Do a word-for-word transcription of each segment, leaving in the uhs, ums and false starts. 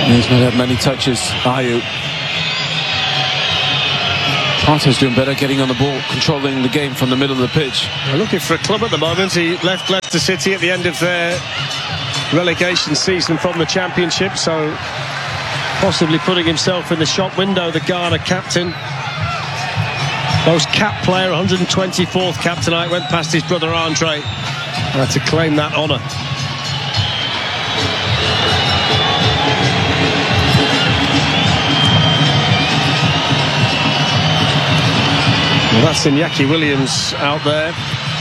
He's not had many touches. Ayew. Partey's doing better, getting on the ball, controlling the game from the middle of the pitch. They're looking for a club at the moment. He left Leicester City at the end of their relegation season from the Championship, so possibly putting himself in the shop window. The Ghana captain, most capped player, one hundred twenty-fourth cap tonight, went past his brother Andre uh, to claim that honour. Well, that's Iñaki Williams out there.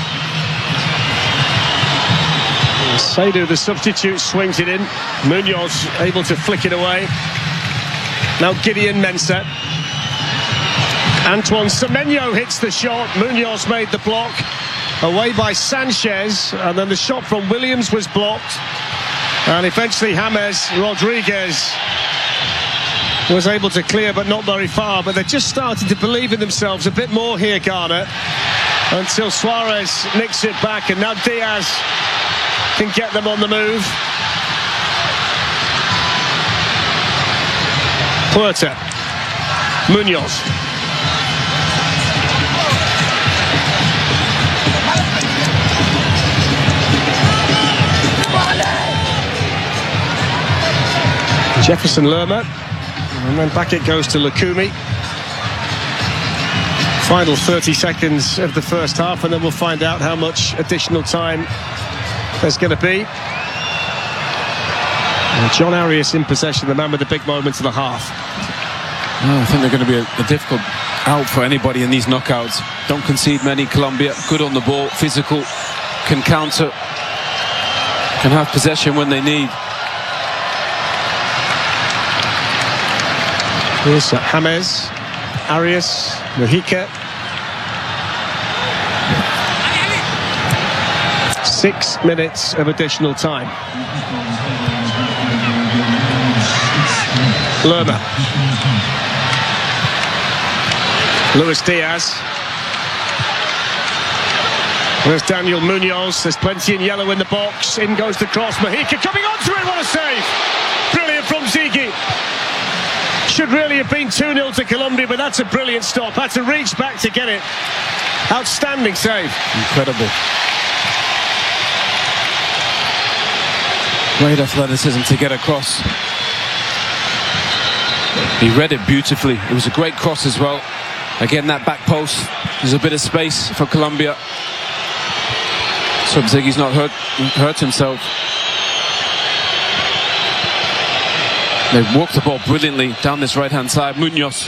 Seydou, the substitute, swings it in. Munoz able to flick it away. Now Gideon Mensah. Antoine Semenyo hits the shot. Munoz made the block. Away by Sanchez. And then the shot from Williams was blocked. And eventually James Rodriguez was able to clear, but not very far. But they're just starting to believe in themselves a bit more here, Ghana, until Suarez nicks it back, and now Diaz can get them on the move. Puerta, Munoz. Jefferson Lerma. And then back it goes to Lukumi. Final thirty seconds of the first half, and then we'll find out how much additional time there's going to be. And John Arias in possession, the man with the big moments of the half. Oh, I think they're going to be a, a difficult out for anybody in these knockouts. Don't concede many. Colombia, good on the ball, physical, can counter, can have possession when they need. Here's uh, James, Arias, Mojica. Six minutes of additional time. Lerma. Luis Diaz. There's Daniel Munoz. There's plenty in yellow in the box. In goes the cross. Mojica coming onto it. What a save! Brilliant from Ziggy. Should really have been two nil to Colombia, but that's a brilliant stop. Had to reach back to get it. Outstanding save. Incredible. Great athleticism to get across. He read it beautifully. It was a great cross as well. Again, that back post. There's a bit of space for Colombia. So Ziggy's not hurt, hurt himself. They've walked the ball brilliantly down this right-hand side. Munoz.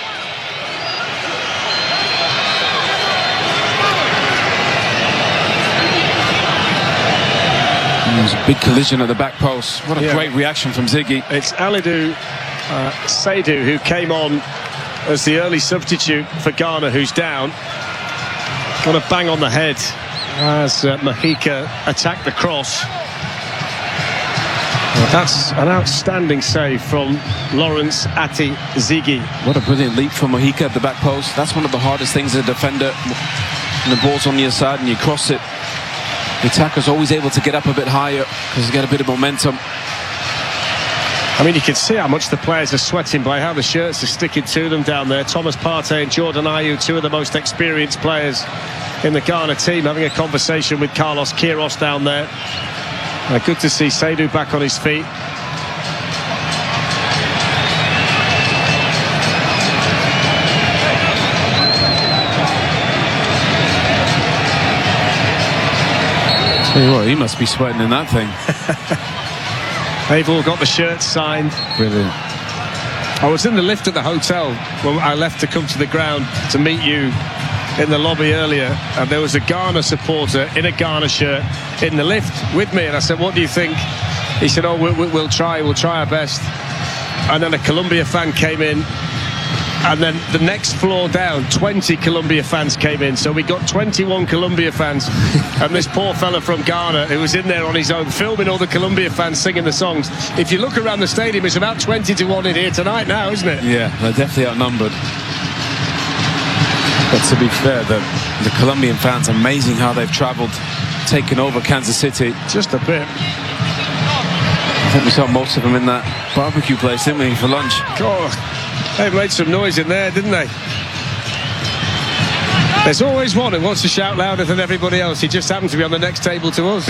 There was a big collision at the back post. What a yeah. great reaction from Ziggy. It's Alidou uh, Seydou who came on as the early substitute for Ghana, who's down. Got a bang on the head as uh, Mojica attacked the cross. Well, that's an outstanding save from Lawrence Ati Ziggy. What a brilliant leap from Mojica at the back post. That's one of the hardest things as a defender. When the ball's on your side and you cross it, the attacker's always able to get up a bit higher because he's got a bit of momentum. I mean, you can see how much the players are sweating by how the shirts are sticking to them down there. Thomas Partey and Jordan Ayew, two of the most experienced players in the Ghana team, having a conversation with Carlos Queiroz down there. Uh, good to see Seydou back on his feet. Tell you what, he must be sweating in that thing. They've all got the shirts signed. Brilliant. I was in the lift at the hotel when I left to come to the ground to meet you in the lobby earlier, and there was a Ghana supporter in a Ghana shirt in the lift with me, and I said, what do you think? He said, oh, we'll, we'll try, we'll try our best. And then a Colombia fan came in, and then the next floor down, twenty Colombia fans came in, so we got twenty-one Colombia fans. And this poor fella from Ghana who was in there on his own filming all the Colombia fans singing the songs. If you look around the stadium, it's about twenty to one in here tonight now, isn't it? Yeah, they're definitely outnumbered. But to be fair, the, the Colombian fans, amazing how they've travelled, taken over Kansas City. Just a bit. think we saw most of them in that barbecue place, didn't we, for lunch? God, they made some noise in there, didn't they? There's always one who wants to shout louder than everybody else. He just happened to be on the next table to us.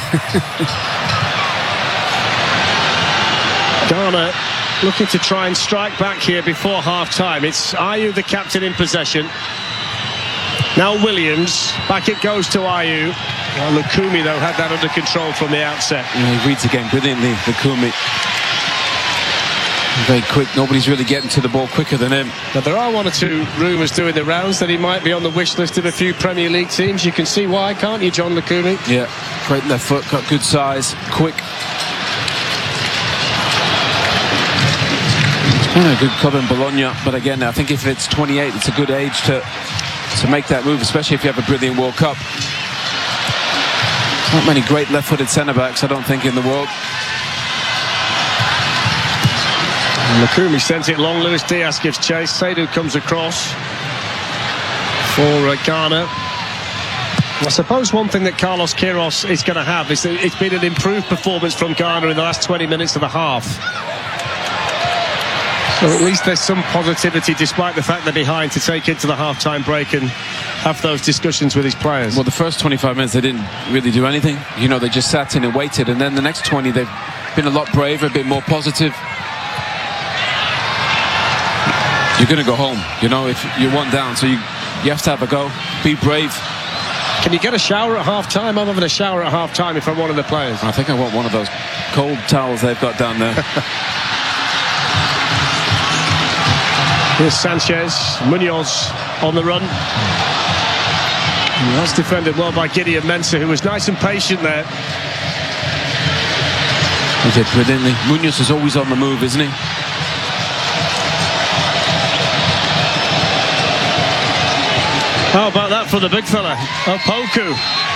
Ghana looking to try and strike back here before half-time. It's Ayew, the captain, in possession. Now Williams. Back it goes to Ayew. Well, Lukumi, though, had that under control from the outset. Yeah, he reads the game brilliantly, Lukumi. Very quick. Nobody's really getting to the ball quicker than him. But there are one or two rumours doing the rounds that he might be on the wish list of a few Premier League teams. You can see why, can't you, John Lukumi? Yeah, great left foot, got good size, quick. Yeah, a good club in Bologna, but again, I think if it's twenty-eight, it's a good age to to make that move, especially if you have a brilliant World Cup. Not many great left-footed centre-backs, I don't think, in the world. And Lukumi sends it long. Luis Diaz gives chase. Seydou comes across for uh, Ghana. I suppose one thing that Carlos Queiroz is going to have is that it's been an improved performance from Ghana in the last twenty minutes of the half. So at least there's some positivity despite the fact they're behind to take into the half-time break and have those discussions with his players. Well, the first twenty-five minutes they didn't really do anything. You know, they just sat in and waited, and then the next twenty they've been a lot braver, a bit more positive. You're going to go home, you know, if you're one down, so you, you have to have a go. Be brave. Can you get a shower at half-time? I'm having a shower at half-time if I'm one of the players. I think I want one of those cold towels they've got down there. Here's Sanchez, Munoz on the run. And that's defended well by Gideon Mensah, who was nice and patient there. He did brilliantly. Munoz is always on the move, isn't he? How about that for the big fella, Opoku?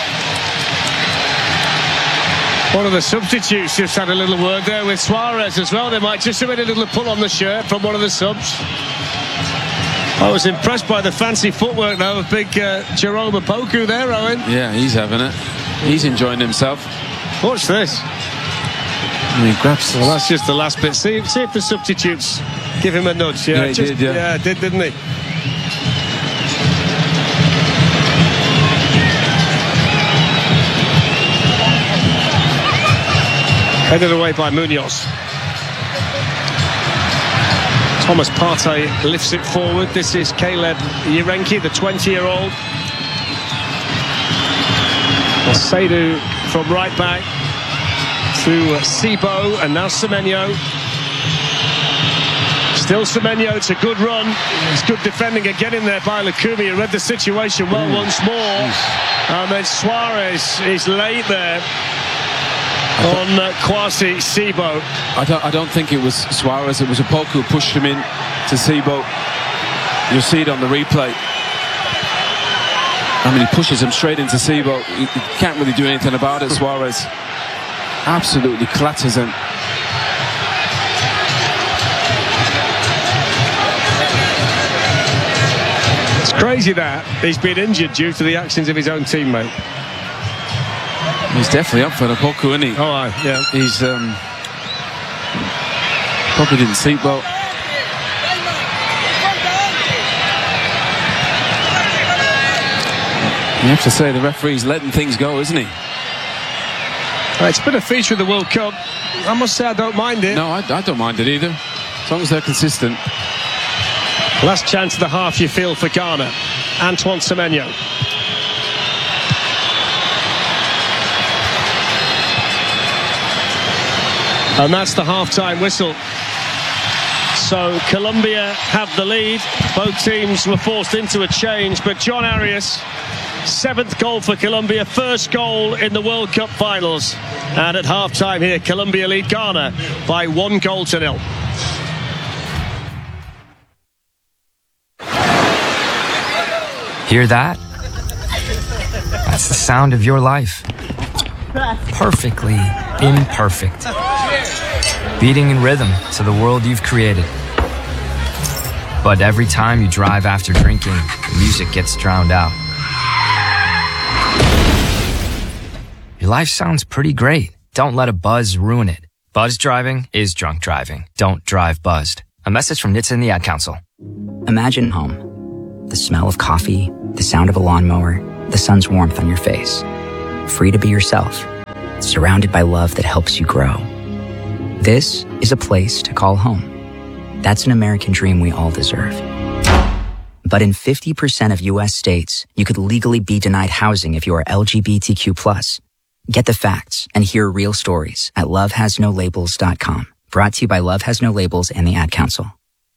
One of the substitutes just had a little word there with Suarez as well. They might just have had a little pull on the shirt from one of the subs. I was impressed by the fancy footwork, though, of big uh, Jerome Opoku there, Owen. Yeah, he's having it. He's enjoying himself. Watch this. And he grabs. Well, that's just the last bit. See, see if the substitutes give him a nudge. Yeah, yeah he just, did, yeah. Yeah, did, didn't he? Headed away by Munoz. Thomas Partey lifts it forward. This is Caleb Yerenki, the twenty-year-old. Seydou from right back to Sibo, and now Semenyo. Still Semenyo, it's a good run. It's good defending again in there by Lukumi, who read the situation well mm. once more. Mm. And then Suarez is late there on uh, Kwasi Sibo. I don't, I don't think it was Suarez, it was Opoku who pushed him in to Sibo. You'll see it on the replay. I mean, he pushes him straight into Sibo. He, he can't really do anything about it. Suarez absolutely clatters him. It's crazy that he's been injured due to the actions of his own teammate. He's definitely up for the Opoku, isn't he? Oh, aye, yeah. He's um, probably didn't see well. You have to say the referee's letting things go, isn't he? Uh, it's been a feature of the World Cup. I must say I don't mind it. No, I, I don't mind it either, as long as they're consistent. Last chance of the half, you feel, for Ghana. Antoine Semenyo. And that's the half-time whistle. So Colombia have the lead. Both teams were forced into a change, but John Arias, seventh goal for Colombia, first goal in the World Cup finals. And at half-time here, Colombia lead Ghana by one goal to nil. Hear that? That's the sound of your life. Perfectly imperfect. Beating in rhythm to the world you've created. But every time you drive after drinking, the music gets drowned out. Your life sounds pretty great. Don't let a buzz ruin it. Buzzed driving is drunk driving. Don't drive buzzed. A message from N H T S A and the Ad Council. Imagine home. The smell of coffee, the sound of a lawnmower, the sun's warmth on your face. Free to be yourself. Surrounded by love that helps you grow. This is a place to call home. That's an American dream we all deserve. But in fifty percent of U S states, you could legally be denied housing if you are L G B T Q plus. Get the facts and hear real stories at love has no labels dot com. Brought to you by Love Has No Labels and the Ad Council.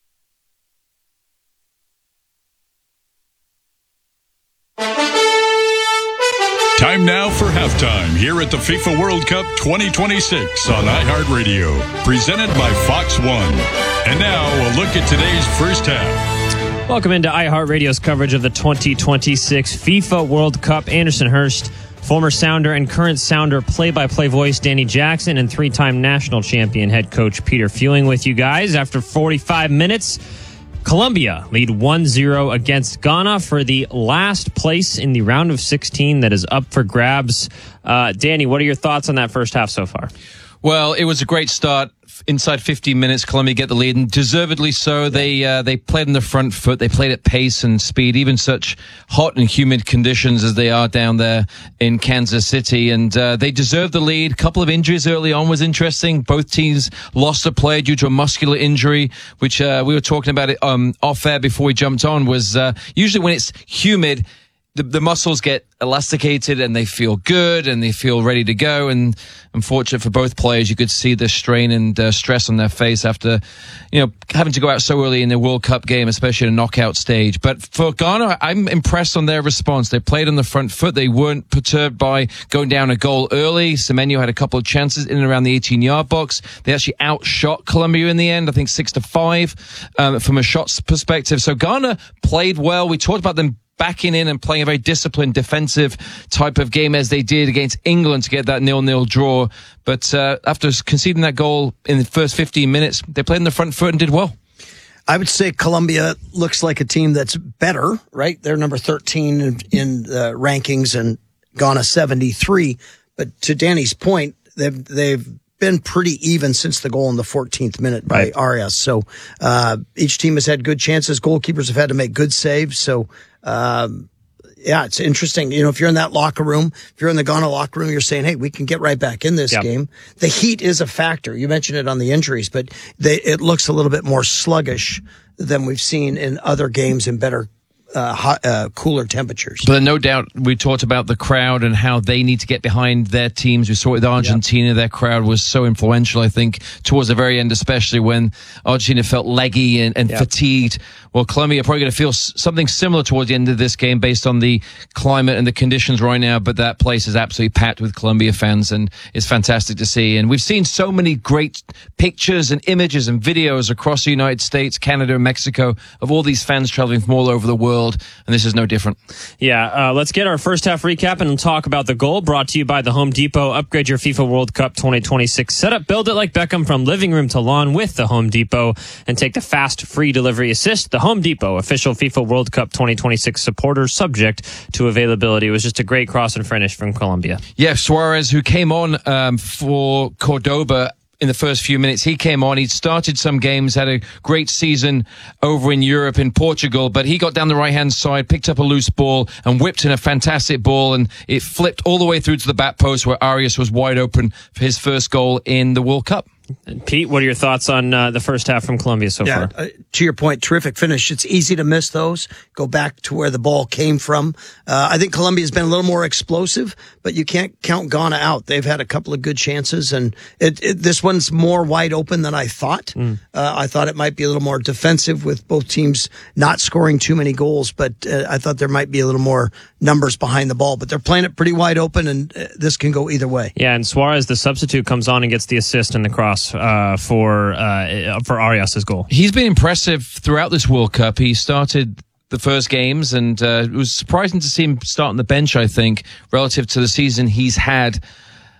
Time now for halftime here at the FIFA World Cup twenty twenty-six on iHeartRadio, presented by Fox One. And now a look at today's first half. Welcome into iHeartRadio's coverage of the twenty twenty-six FIFA World Cup. Anderson Hurst, former Sounder and current Sounder play-by-play voice Danny Jackson, and three-time national champion head coach Peter Fewing with you guys. After forty-five minutes, Colombia lead one zero against Ghana for the last place in the round of sixteen that is up for grabs. Uh, Danny, what are your thoughts on that first half so far? Well, it was a great start. Inside fifteen minutes, Colombia get the lead, and deservedly so. They uh, they played on the front foot. They played at pace and speed, even such hot and humid conditions as they are down there in Kansas City. And uh, they deserved the lead. A couple of injuries early on was interesting. Both teams lost a player due to a muscular injury, which uh, we were talking about it um, off air before we jumped on. Was uh, usually when it's humid, the, the muscles get elasticated and they feel good and they feel ready to go. And unfortunate for both players, you could see the strain and uh, stress on their face after, you know, having to go out so early in the World Cup game, especially in a knockout stage. But for Ghana, I'm impressed on their response. They played on the front foot. They weren't perturbed by going down a goal early. Semenyo had a couple of chances in and around the eighteen-yard box. They actually outshot Colombia in the end, I think six to five um, from a shots perspective. So Ghana played well. We talked about them backing in and playing a very disciplined defensive type of game as they did against England to get that nil-nil draw. But uh, after conceding that goal in the first fifteen minutes, they played in the front foot and did well. I would say Colombia looks like a team that's better, right? They're number thirteen in, in the rankings and Ghana seventy-three. But to Danny's point, they've, they've been pretty even since the goal in the fourteenth minute by right. Arias. So uh, each team has had good chances. Goalkeepers have had to make good saves. So Um, yeah, it's interesting. You know, if you're in that locker room, if you're in the Ghana locker room, you're saying, hey, we can get right back in this yep. game. The heat is a factor. You mentioned it on the injuries, but they, it looks a little bit more sluggish than we've seen in other games in better Uh, hot, uh, cooler temperatures. But no doubt we talked about the crowd and how they need to get behind their teams. We saw it with Argentina. Yep. Their crowd was so influential, I think, towards the very end, especially when Argentina felt leggy and, and yep. fatigued. Well, Colombia are probably going to feel something similar towards the end of this game based on the climate and the conditions right now. But that place is absolutely packed with Colombia fans, and it's fantastic to see. And we've seen so many great pictures and images and videos across the United States, Canada, and Mexico of all these fans traveling from all over the world. And this is no different. Yeah, uh, let's get our first half recap and talk about the goal brought to you by the Home Depot. Upgrade your FIFA World Cup twenty twenty-six setup. Build it like Beckham from living room to lawn with the Home Depot and take the fast, free delivery assist. The Home Depot, official FIFA World Cup twenty twenty-six supporter, subject to availability. It was just a great cross and finish from Colombia. Yeah, Suarez, who came on um, for Cordoba in the first few minutes. He came on. He'd started some games, had a great season over in Europe, in Portugal, but he got down the right-hand side, picked up a loose ball, and whipped in a fantastic ball, and it flipped all the way through to the back post where Arias was wide open for his first goal in the World Cup. Pete, what are your thoughts on uh, the first half from Colombia so yeah, far? Uh, to your point, terrific finish. It's easy to miss those. Go back to where the ball came from. Uh, I think Colombia's been a little more explosive, but you can't count Ghana out. They've had a couple of good chances, and it, it, this one's more wide open than I thought. Mm. Uh, I thought it might be a little more defensive with both teams not scoring too many goals, but uh, I thought there might be a little more numbers behind the ball. But they're playing it pretty wide open, and uh, this can go either way. Yeah, and Suarez, the substitute, comes on and gets the assist and the cross Uh, for uh, for Arias' goal. He's been impressive throughout this World Cup. He started the first games, and uh, it was surprising to see him start on the bench, I think, relative to the season he's had.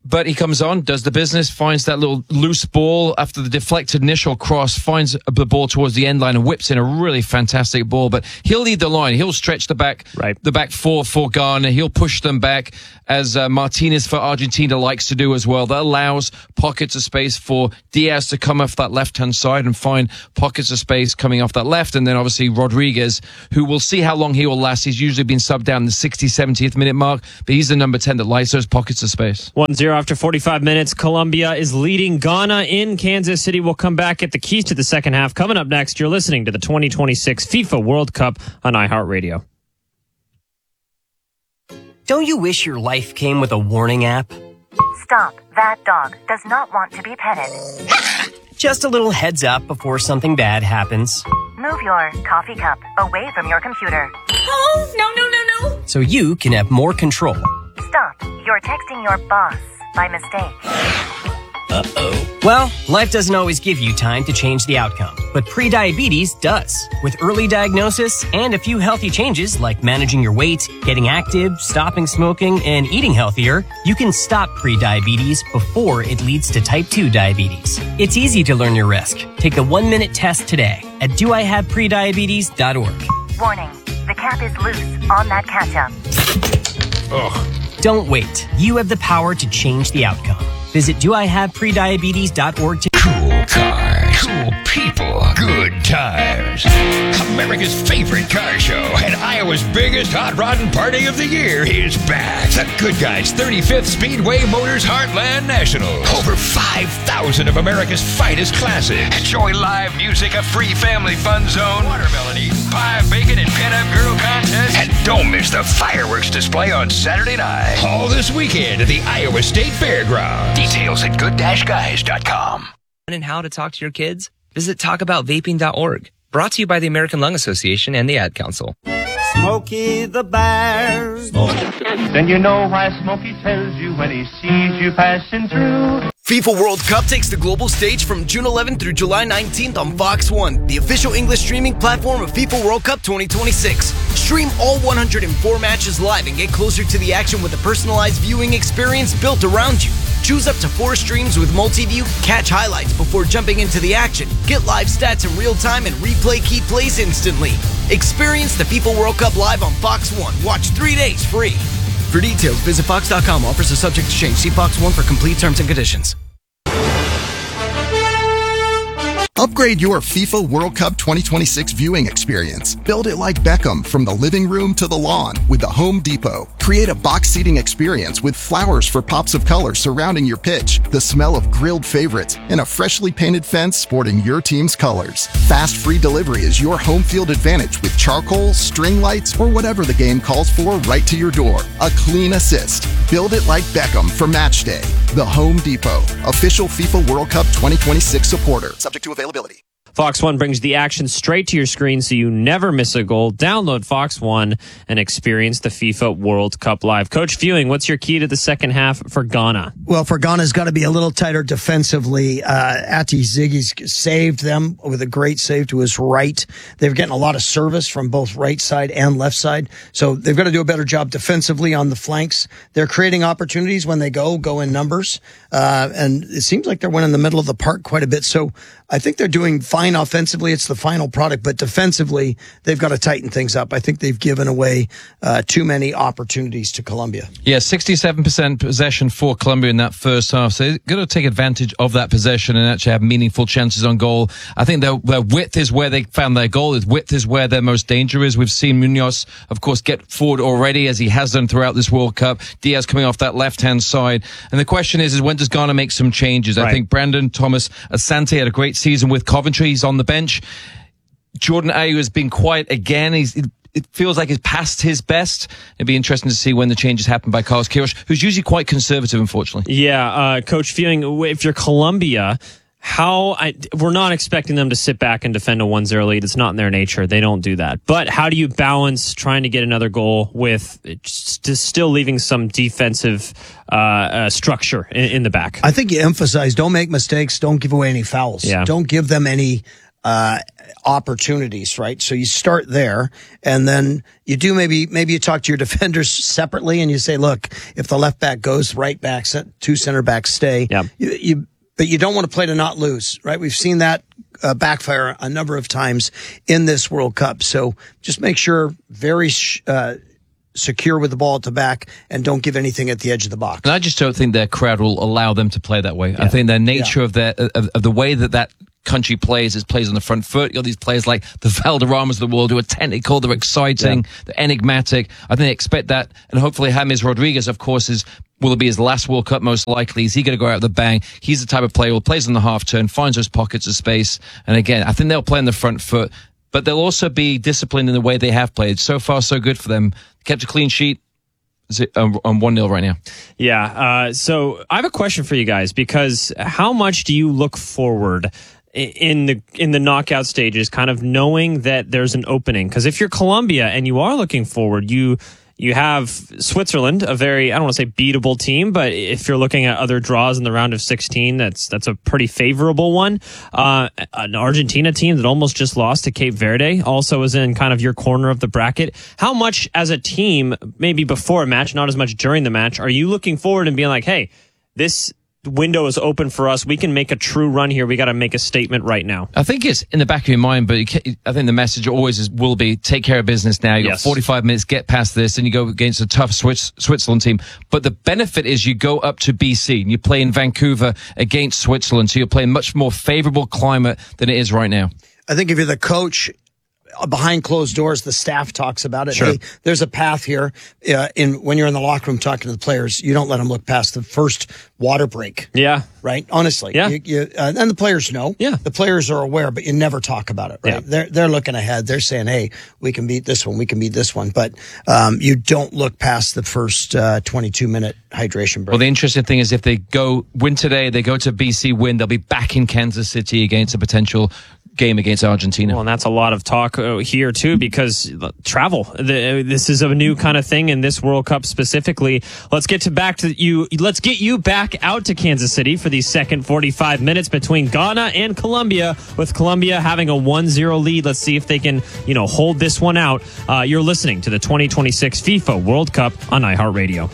But he comes on, does the business, finds that little loose ball after the deflected initial cross, finds the ball towards the end line and whips in a really fantastic ball. But he'll lead the line. He'll stretch the back, right. the back four for Ghana. He'll push them back, as uh, Martinez for Argentina likes to do as well. That allows pockets of space for Diaz to come off that left-hand side and find pockets of space coming off that left. And then obviously Rodriguez, who we'll see how long he will last. He's usually been subbed down the sixtieth, seventieth minute mark, but he's the number ten that likes those pockets of space. one zero after forty-five minutes. Colombia is leading Ghana in Kansas City. We'll come back at the keys to the second half. Coming up next, you're listening to the twenty twenty-six FIFA World Cup on iHeartRadio. Don't you wish your life came with a warning app? Stop. That dog does not want to be petted. Just a little heads up before something bad happens. Move your coffee cup away from your computer. Oh, no, no, no, no. So you can have more control. Stop. You're texting your boss by mistake. Uh-oh. Well, life doesn't always give you time to change the outcome, but prediabetes does. With early diagnosis and a few healthy changes like managing your weight, getting active, stopping smoking, and eating healthier, you can stop prediabetes before it leads to type two diabetes. It's easy to learn your risk. Take the one-minute test today at do I have prediabetes dot org. Warning. The cap is loose on that ketchup. Ugh. Don't wait. You have the power to change the outcome. Visit do I have prediabetes dot org to Cool cars, cool people, good tires. America's favorite car show and Iowa's biggest hot rodding party of the year is back. The Good Guys thirty-fifth Speedway Motors Heartland National. Over five thousand of America's finest classics. Enjoy live music, a free family fun zone, watermelon eating, pie, bacon, and pinup girl contest. And don't miss the fireworks display on Saturday night. All this weekend at the Iowa State Fairgrounds. Details at good dash guys dot com. And how to talk to your kids? Visit talk about vaping dot org. Brought to you by the American Lung Association and the Ad Council. Smokey the Bear. Then you know why Smokey tells you when he sees you passing through. FIFA World Cup takes the global stage from June eleventh through July nineteenth on Fox one, the official English streaming platform of FIFA World Cup twenty twenty-six. Stream all one hundred four matches live and get closer to the action with a personalized viewing experience built around you. Choose up to four streams with multi-view, catch highlights before jumping into the action, get live stats in real time, and replay key plays instantly. Experience the FIFA World Cup live on Fox one. Watch three days free. For details, visit fox dot com. Offers are subject to change. See Fox one for complete terms and conditions. Upgrade your FIFA World Cup twenty twenty-six viewing experience. Build it like Beckham from the living room to the lawn with the Home Depot. Create a box seating experience with flowers for pops of color surrounding your pitch, the smell of grilled favorites, and a freshly painted fence sporting your team's colors. Fast free delivery is your home field advantage with charcoal, string lights, or whatever the game calls for right to your door. A clean assist. Build it like Beckham for match day. The Home Depot, official FIFA World Cup twenty twenty-six supporter. Subject to availability. Fox one brings the action straight to your screen so you never miss a goal. Download Fox one and experience the FIFA World Cup live. Coach Fewing, what's your key to the second half for Ghana? Well, for Ghana's got to be a little tighter defensively. Uh, Ati Ziggy's saved them with a great save to his right. They're getting a lot of service from both right side and left side. So they've got to do a better job defensively on the flanks. They're creating opportunities when they go, go in numbers. Uh, and it seems like they're winning the middle of the park quite a bit. So I think they're doing fine offensively. It's the final product, but defensively, they've got to tighten things up. I think they've given away uh, too many opportunities to Colombia. Yeah, sixty-seven percent possession for Colombia in that first half. So they've got to take advantage of that possession and actually have meaningful chances on goal. I think their, their width is where they found their goal. His width is where their most danger is. We've seen Munoz, of course, get forward already, as he has done throughout this World Cup. Diaz coming off that left-hand side. And the question is, is when does Ghana make some changes? Right. I think Brandon Thomas Asante had a great season with Coventry. He's on the bench. Jordan Ayew has been quiet again. He's, it feels like he's past his best. It'd be interesting to see when the changes happen by Carlos Queiroz, who's usually quite conservative, unfortunately. Yeah, uh, Coach Fewing, if you're Colombia, how I, we're not expecting them to sit back and defend a one zero lead. It's not in their nature. They don't do that. But how do you balance trying to get another goal with just still leaving some defensive uh, uh, structure in, in the back? I think you emphasize don't make mistakes, don't give away any fouls. Yeah. Don't give them any uh, opportunities, right? So you start there, and then you do maybe maybe you talk to your defenders separately, and you say, look, if the left back goes, right back, two center backs stay. Yeah. You, you, but you don't want to play to not lose, right? We've seen that uh, backfire a number of times in this World Cup. So just make sure very sh- uh, secure with the ball at the back and don't give anything at the edge of the box. And I just don't think their crowd will allow them to play that way. Yeah. I think their nature Yeah. of their of, of the way that that country plays is plays on the front foot. You got these players like the Valderramas of the world who are technical, they're exciting, yeah. they're enigmatic. I think they expect that, and hopefully James Rodriguez, of course, is will it be his last World Cup most likely? Is he going to go out with a bang? He's the type of player who plays on the half turn, finds those pockets of space, and again, I think they'll play on the front foot, but they'll also be disciplined in the way they have played. So far, so good for them. Kept a clean sheet. Is it um, on one nil right now? Yeah. Uh, so I have a question for you guys, because how much do you look forward in the in the knockout stages, kind of knowing that there's an opening? Because if you're Colombia and you are looking forward, you you have Switzerland, a very, I don't want to say beatable team, but if you're looking at other draws in the round of sixteen, that's that's a pretty favorable one. Uh, an Argentina team that almost just lost to Cape Verde also is in kind of your corner of the bracket. How much as a team, maybe before a match, not as much during the match, are you looking forward and being like, hey, this window is open for us, we can make a true run here, we got to make a statement right now? I think it's in the back of your mind, but you can, I think the message always is, will be take care of business now. You've Yes. got forty-five minutes, get past this, and you go against a tough Swiss, Switzerland team. But the benefit is you go up to B C and you play in Vancouver against Switzerland, so you're playing much more favorable climate than it is right now. I think if you're the coach, behind closed doors, the staff talks about it. Sure. Hey, there's a path here. Uh, in when you're in the locker room talking to the players, you don't let them look past the first water break. Yeah. Right. Honestly. Yeah. You, you, uh, and the players know. Yeah. The players are aware, but you never talk about it. Right. Yeah. They're they're looking ahead. They're saying, "Hey, we can beat this one. We can beat this one." But um, you don't look past the first uh, twenty-two minute hydration break. Well, the interesting thing is if they go win today, they go to B C, win, they'll be back in Kansas City against a potential game against Argentina. Well, and that's a lot of talk uh, here too, because travel. The, this is a new kind of thing in this World Cup specifically. Let's get to back to you. Let's get you back out to Kansas City for the second forty-five minutes between Ghana and Colombia, with Colombia having a one zero lead. Let's see if they can, you know, hold this one out. Uh, you're listening to the twenty twenty-six FIFA World Cup on iHeartRadio.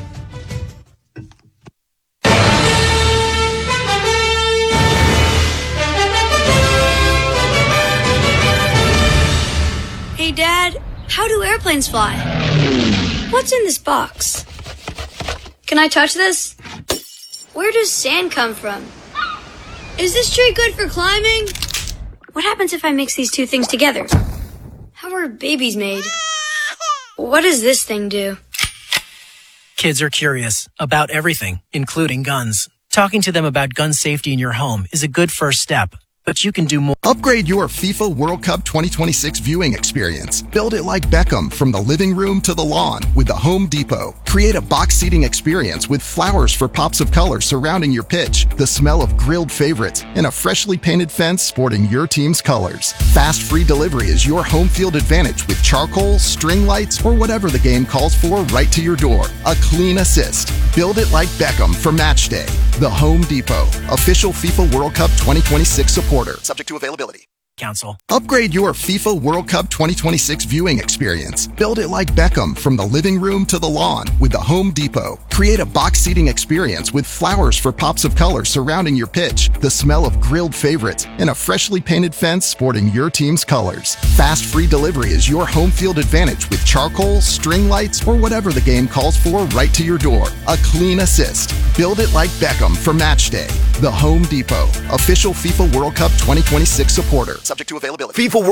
Hey, Dad, how do airplanes fly? What's in this box? Can I touch this? Where does sand come from? Is this tree good for climbing? What happens if I mix these two things together? How are babies made? What does this thing do? Kids are curious about everything, including guns. Talking to them about gun safety in your home is a good first step, but you can do more. Upgrade your FIFA World Cup twenty twenty-six viewing experience. Build it like Beckham from the living room to the lawn with the Home Depot. Create a box seating experience with flowers for pops of color surrounding your pitch, the smell of grilled favorites, and a freshly painted fence sporting your team's colors. Fast free delivery is your home field advantage with charcoal, string lights, or whatever the game calls for right to your door. A clean assist. Build it like Beckham for match day. The Home Depot, official FIFA World Cup twenty twenty-six supporter. Subject to availability. Council. Upgrade your FIFA World Cup twenty twenty-six viewing experience. Build it like Beckham from the living room to the lawn with the Home Depot. Create a box seating experience with flowers for pops of color surrounding your pitch, the smell of grilled favorites, and a freshly painted fence sporting your team's colors. Fast free delivery is your home field advantage with charcoal, string lights, or whatever the game calls for right to your door. A clean assist. Build it like Beckham for match day. The Home Depot, official FIFA World Cup twenty twenty-six supporter. Subject to availability. FIFA World